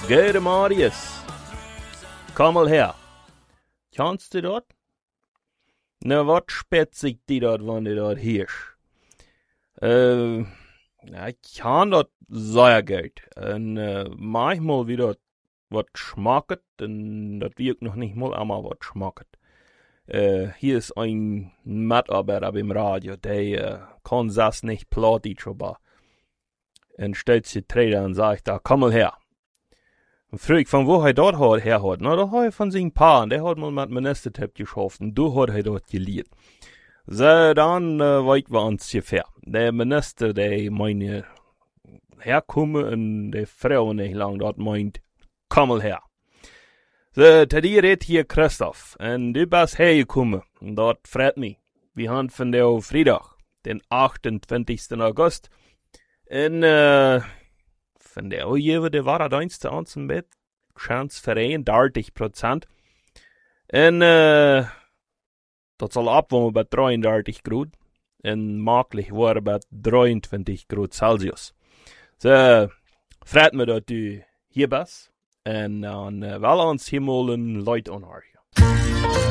Gute Marius. Komm mal her. Kannst du dort? Na, wat spetzig die dort, wann die dort hirsch? Ja, ich kann dort sehr gut. Und manchmal wie dort wat schmacket, und das wirkt noch nicht mal einmal wat schmacket. Hier ist ein Mitarbeiter beim Radio, der kann das nicht Plattdeutsch, aber und stellt sich Träder und sagt da, komm mal her. Und frag ich, von wo er dort her hat. Na, da hat er von seinem Paar, und der hat mal mit Ministertipp geschafft, und du hat er dort gelehrt. So, dann weit wir uns ungefähr. Der Minister, der meine herkomme, und der Frau nicht lang dort meint, komm mal her. So, dir redet hier Christoph, und du bist hergekommen, und dort freut mich. Wir haben von der Freitag, den 28. August, und von der Ojewe, der war da einst zu uns im Bett, Chance Verein, 30%. Und das soll abwärmen bei 33 Grad, und möglich war bei 23 Grad Celsius. So, freut mich, dass du hier bist, und dann wollen wir uns hier mal ein Lied anhören.